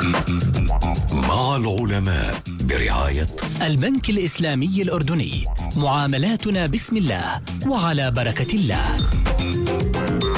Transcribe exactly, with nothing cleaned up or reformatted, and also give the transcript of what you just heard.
مع العلماء برعاية البنك الإسلامي الأردني. معاملاتنا بسم الله وعلى بركة الله.